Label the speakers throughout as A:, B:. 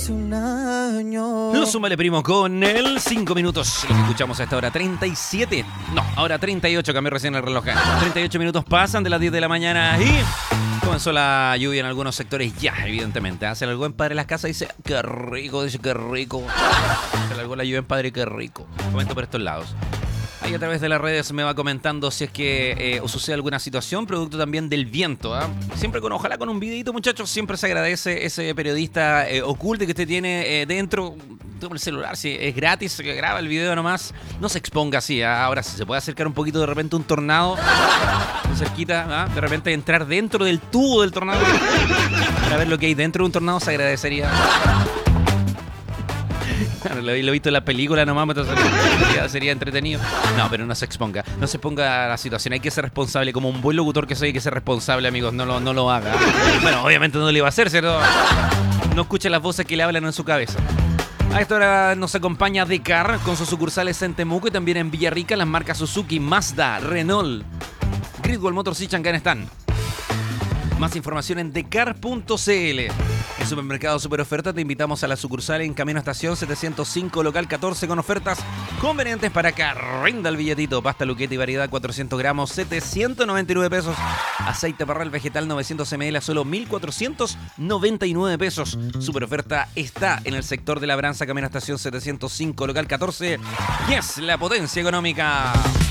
A: hace un año.
B: Lo súmale, primo, con el 5 minutos. Lo que escuchamos a esta hora, 37. No, ahora 38, cambió recién el reloj. 38 minutos pasan de las 10 de la mañana y comenzó la lluvia en algunos sectores ya, evidentemente. Hace algo en Padre Las Casas, dice, qué rico, qué rico. Se algo la lluvia en Padre, qué rico. Comento por estos lados. Ahí a través de las redes me va comentando si es que os sucede alguna situación, producto también del viento. Siempre ojalá con un videito, muchachos, siempre se agradece ese periodista oculto que usted tiene dentro del celular. Si es gratis, que graba el video nomás, no se exponga así. Ahora, si se puede acercar un poquito de repente un tornado, cerquita, de repente entrar dentro del tubo del tornado para ver lo que hay dentro de un tornado, se agradecería. Lo he visto en la película nomás, entonces sería entretenido. No, pero no se exponga. No se ponga a la situación. Hay que ser responsable. Como un buen locutor que soy, hay que ser responsable, amigos. No lo haga. Bueno, obviamente no lo iba a hacer, ¿cierto? No escuche las voces que le hablan en su cabeza. A esta hora nos acompaña Decar con sus sucursales en Temuco y también en Villarrica. Las marcas Suzuki, Mazda, Renault, Gridwall Motors y Chang'an están. Más información en decar.cl. En Supermercado Super Oferta te invitamos a la sucursal en Camino a Estación 705, local 14, con ofertas convenientes para que rinda el billetito. Pasta Luquete y variedad 400 gramos, 799 pesos. Aceite Parral vegetal 900 ml a solo 1.499 pesos. Super Oferta está en el sector de Labranza, Camino a Estación 705, local 14. Y es la potencia económica.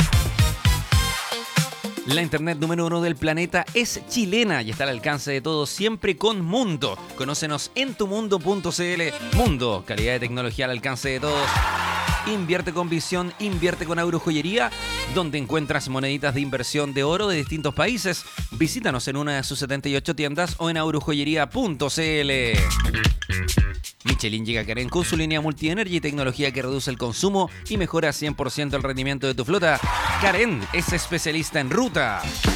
B: La internet número 1 del planeta es chilena y está al alcance de todos, siempre con Mundo. Conócenos en tumundo.cl. Mundo, calidad de tecnología al alcance de todos. Invierte con visión, invierte con Eurojoyería, donde encuentras moneditas de inversión de oro de distintos países. Visítanos en una de sus 78 tiendas o en eurojoyería.cl. Michelin llega a Karen con su línea Multi-Energy, tecnología que reduce el consumo y mejora 100% el rendimiento de tu flota. Karen es especialista en ruta.